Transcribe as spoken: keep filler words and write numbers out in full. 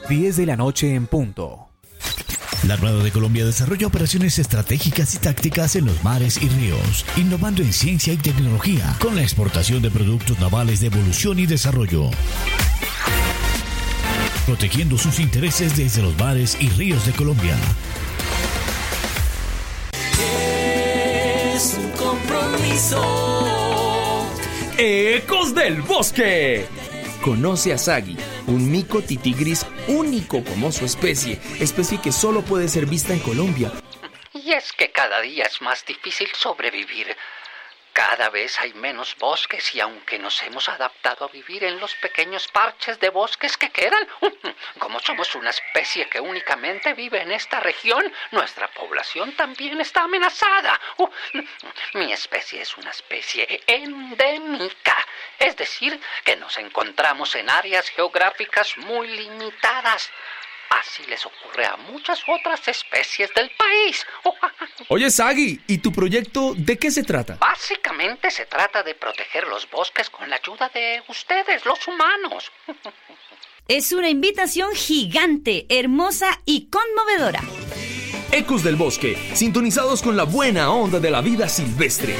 diez de la noche en punto. La Armada de Colombia desarrolla operaciones estratégicas y tácticas en los mares y ríos, innovando en ciencia y tecnología con la exportación de productos navales de evolución y desarrollo, protegiendo sus intereses desde los mares y ríos de Colombia. Es un compromiso. ¡Ecos del Bosque! Conoce a Sagi, un mico tití gris único como su especie, especie que solo puede ser vista en Colombia. Y es que cada día es más difícil sobrevivir. Cada vez hay menos bosques y aunque nos hemos adaptado a vivir en los pequeños parches de bosques que quedan, como somos una especie que únicamente vive en esta región, nuestra población también está amenazada. Uh, mi especie es una especie endémica, es decir, que nos encontramos en áreas geográficas muy limitadas. Así les ocurre a muchas otras especies del país. Oye, Sagi, ¿y tu proyecto de qué se trata? Básicamente se trata de proteger los bosques con la ayuda de ustedes, los humanos. Es una invitación gigante, hermosa y conmovedora. Ecos del Bosque, sintonizados con la buena onda de la vida silvestre.